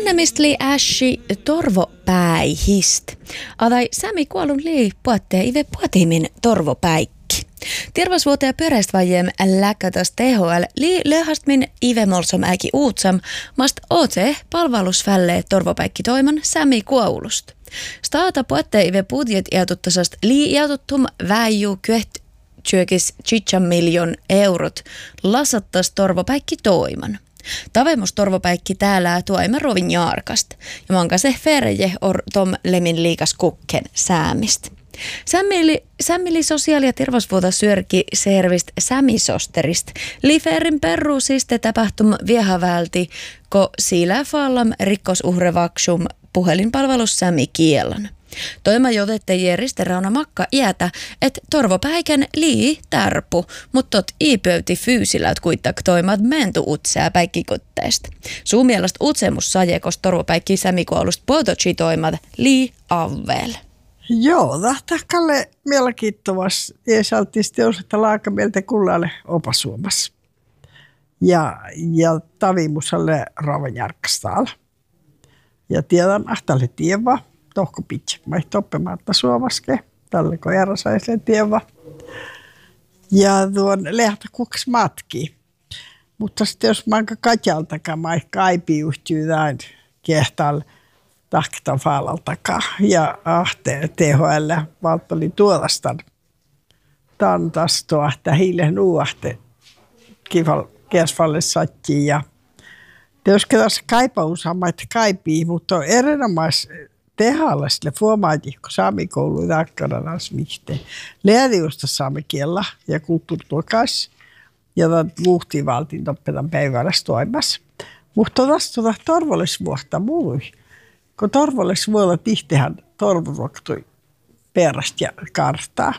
Enemmistli ässi torvopäihist. Adai Sami kuolun lii puottee ive puotimin torvopäikki. Terveysvuoteen perästvajem läkkätäs THL lii löhastmin ive molsom äki uutsam mast ote palvelusfälle torvopäikki toiman Sami kuolust. Staata puottee ive budjet iätuttasast lii iätuttum väiju kyöht tjökis 3 miljoon eurot lasattas torvopäikki toiman. Tavemus torvopäikki täällä tuoimme rovin jaarkast ja manka se ferje or tom lemin liikas kukken säämist. Sämmili sosiaali- ja terveysvuota syörki servist sämisosterist. Liferin perruusiste tapahtum viehavälti, ko sillä fallam rikkosuhrevaksum puhelinpalvelus Sämi kielan. Toima jotette järjeste Rauna Makka iätä, et torvopäikän lii tärpu, mutta tot iipöyti fyysilät kuittak toimat mentu utsää päikkikutteest. Suu mielestä utsemus sajekos torvopäikki sämikuolust puototsi toimat lii avvel. Joo, tahkalle mielenkiintoista eesaltis teosetta laakamieltä kullalle opasuomassa. Ja tavimusalle Rovanjärkkastaalla. Ja tiedän ahtalle tieva. Tohko pitkä, mä oppematta suomaske, tälle kun järjesäiselle tieva. Ja tuon lehtä kuks matki. Mutta sitten jos manka katjaltakaan, mä kaipi yhtyy näin kehtalle tahktan faalaltakaan. Ja THL valttoli tuolastan tantastoa, että hiilen nuuahte kiesfalle sattiin. Ja teoske tässä kaipausammat kaipii, mutta on erinomais tehalla sille formaati, kun saamikoulu takkana mihteen. Lääriusta saamikielä ja kulttuurituokas ja luhtivaltiin toppetan päiväläs toimassa. Mutta tästä torvollisvuotta mului, kun torvollisvuolla tihtihän torvoruoktui perästä ja kartaa.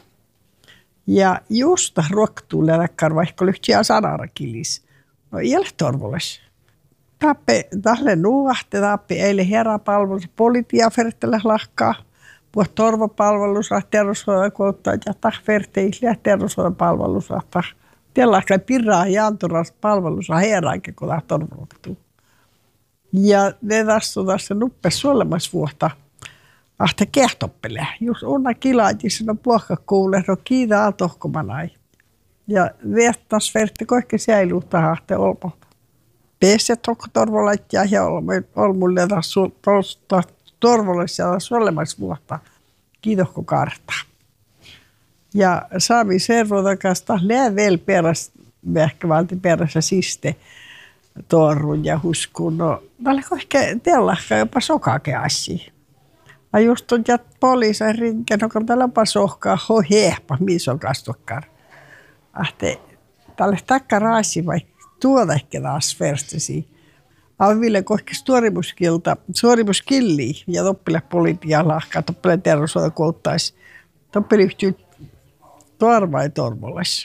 Ja just ruoktuu läkkar vaikka lyhtiä sanarakilis. No ei ole torvollis. Tälle nuuahte tappi eilen heräpalvelus politia fertelle lahkaa. Puhut torvopalvelus terveyshoidon kouttaa ja tahferteille terveyshoidon Tällä pirraa ja anturas palvelus herääkin kun tämä torvoruoktuu. Ja ne tässä nuppes suolemassa vuotta. Ahte kehtoppele. Just unna kilaatissa no puhka kuulee, no kiitaa tohkomanai. Ja viettas vertti kaikki säilyy tähän ahte olmo. Peset onko torvolattia ja olmulle torvollisia olemassa vuotta. Kiitokko kartaa. Ja Sami servotakasta läävel peräs, vähkävalti perässä siste torrun ja huskun. No, tällä ehkä tellahka jopa sokake asia. Ja just on jät poliisan rinken, kun tällä jopa sohkaa ho hehpa, missä on kastokkar. Tälle takkaraasi vai tuoda ehkä taas verstasi. Aville kohki suorimuskilli ja toppile politia lahkaa, toppile terveyshoito kouluttaisi. Toppile yhtyy torva ei torvolles.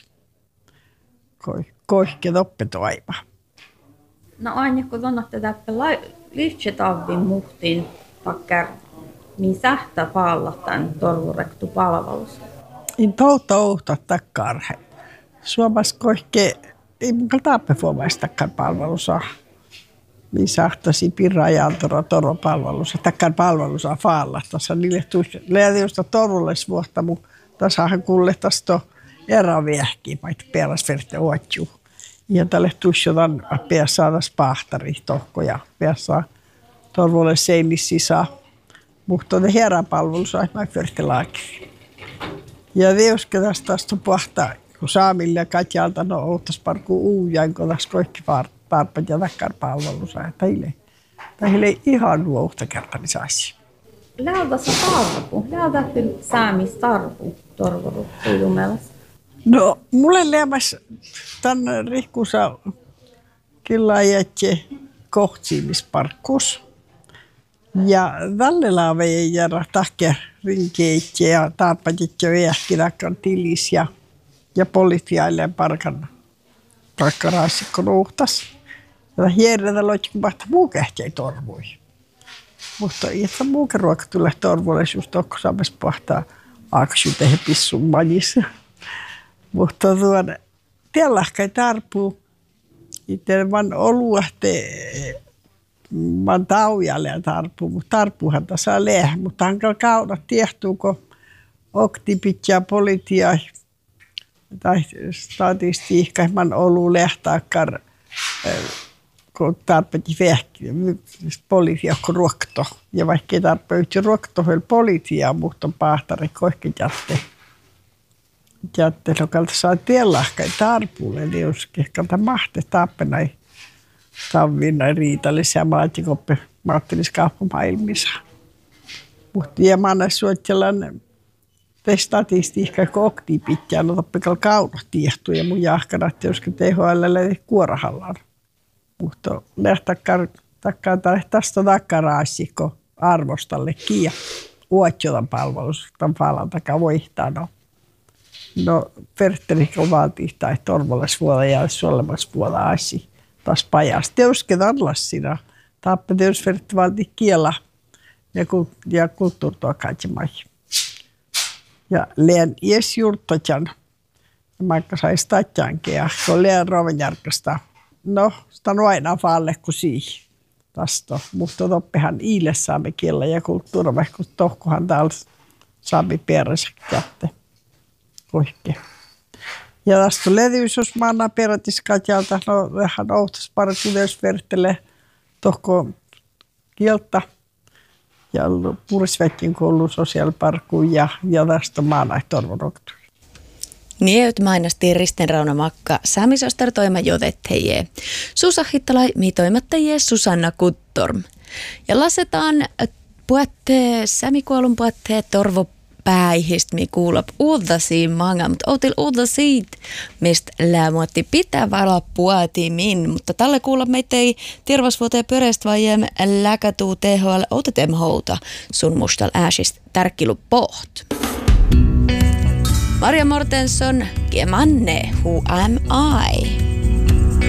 Kohke toppe toiva. No aina kun tuonnatte täppä lyhtsetavin muhtiin takkar, niin sähtä paallattaan torvurektu palvelus. In touta takkarhe. Suomas kohke ei mukaan taappefuomaista takkar palvelusa. Niin sahtasi pirra ja antora torvopalvelusa, takkar palvelusa faalla. Tässä niille lähdiosta torvulles vuotta, mutta tasahan kuulle tästä eräviehkiä, vaikka peräsverte ootjuu. Ja tälle tusjotan päässä saada pahtari tohkoja, päässä torvulle seinis sisään. Mutta on heräpalvelusa, että mä fyrti laakiri. Ja teoske tästä puhtaa, kun saamille ja katjalta no outas parkuu uujain, kun tässä kaikki tarpat ja takkar palvelusa. Tähille ihan nuohta kertani saisi. Lähdässä tarpu, lähdässä saamistarpu torvoru, teidän mielestä? No, mulle lämmäs tänne rikkusa killaajatje kohtsiimisparkkus. Ja tälle laaveen järä tahke rinkeitje ja tarpatitje viehki takkan tilis ja politiailleen parkan takkaraasikon uhtas. Ja hierretä loitkin vasta muu kehtei torvui. Mutta itse muukin ruoka tulee torvulle just tokko saamis pohtaa aksu tehdä pissun majissa. Mutta tiellahkai tarpuu. Itse vaan oluahte mä taujalle ja tarpuuhan tässä leh, mutta hankal kauna tiehtuuko oktipitjaa politia tai statistiikka, man ollut lehtaakkar, kun tarpeetti vehkiä, poliisia kun ruokto. Ja vaikka ei tarpeetti ruokto, poliisia, mutta on pahtari kohki jätte. Jätte, lokalta saa tiellahkai tarpuulle, eli jos kehkalta mahte tappenai tavvinna riitallisia maatikoppe maattilis-kauppamaailmissa. Mutta ja manna suottelan statistiikka kokti pitää, no tappikalla kauna tiehtuu ja mun jahkanat, joskin THL kuorahallaan. Mutta lehtakkaan tästä takkaraasiko arvostalle kia uotjotan palvelus, tämän palan takaa voihtaa. No Pertterikko vaatii tai torvallis vuoda ja suolemas vuoda asi taas pajasta. Teusket allas siinä. Tappe teusvertti vaatii kiela ja kulttuurtua kaitsemaihin. Ja leen ies juurtojan. Vaikka sai statjankia, kun leen rovenjärkästä. No, sitä on aina falle kuin siihen. Tästä. Mutta toppihan iille saamme kiellä ja kulttuura, vaikka tohkohan täällä saamme peränsä kätte. Oikein. Ja tästä on ledyys, jos mä annan perätiskatjalta. No, vähän outas paremmin, jos vertelee tohko kieltä. Ja Purisvetkin koulu sosiaaliparkuun ja tästä maanaitorvoroktu. Nieut mainastiin Risten Rauna Makka saamisostar toima jotetteje. Susahittalai mitoimattajie Susanna Kuttorm. Ja lasetaan sämikuolun puhutte torvopäihist, mi kuulop uudasiin manga, mutta outil uudasiit, mistä lämuotti pitää vala puhutimin, mutta tälle kuulop meitä ei tervasvuoteen pörestä vajem läkätuu THL outetem houta sun mustal ääsist tärkkilu poht. Maria Mortensson, Gemanne, Who Am I?